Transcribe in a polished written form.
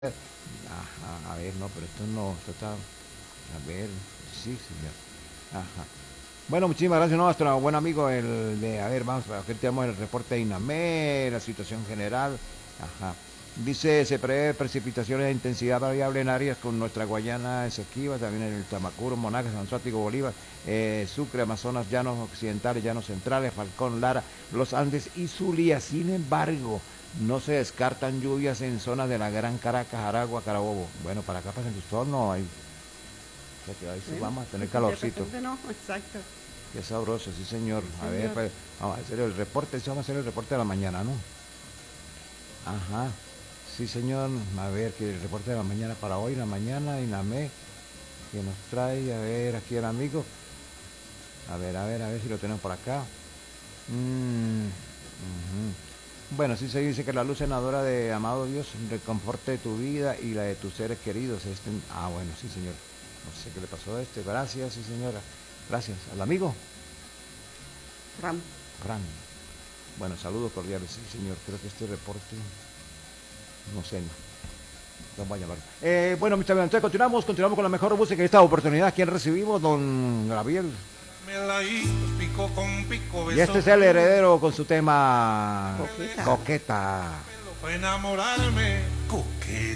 Ajá, a ver, no, pero esto no, esto está, a ver, sí, señor. Ajá. Bueno, muchísimas gracias, ¿no? Nuestro buen amigo, el de, a ver, vamos, aquí tenemos el reporte de INAME, la situación general. Ajá. Dice, se prevé precipitaciones de intensidad variable en áreas con nuestra Guayana Esequiba, también en el Tamacuro, Monagas, Anzoático, Bolívar, Sucre, Amazonas, Llanos Occidentales, Llanos Centrales, Falcón, Lara, Los Andes y Zulia. Sin embargo, no se descartan lluvias en zonas de la Gran Caracas, Aragua, Carabobo. Bueno, para acá, para San Cristóbal, no hay. O sea que ahí sí Bueno, vamos a tener de calorcito. repente no, exacto. Qué sabroso, sí señor. Sí, A ver, señor. pues, vamos a hacer el reporte, sí, vamos a hacer el reporte de la mañana, ¿no? Ajá. Sí señor, a ver, que el reporte de la mañana para hoy, la mañana, INAME, que nos trae, a ver, aquí el amigo. A ver si lo tenemos por acá. Ujú. Bueno, sí se dice que la luz senadora de amado Dios reconforte tu vida y la de tus seres queridos. Bueno, sí señor. No sé qué le pasó a este. Gracias, sí señora. Gracias. Al amigo. Ram. Fran. Bueno, saludos cordiales, sí, señor. Creo que este reporte, no sé, no. Vamos a llamar. Bueno, mis amigos, entonces continuamos con la mejor música en esta oportunidad. ¿Quién recibimos? Don Gabriel. Y este es el heredero con su tema Coqueta. Coqueta. Enamorarme. Coqueta.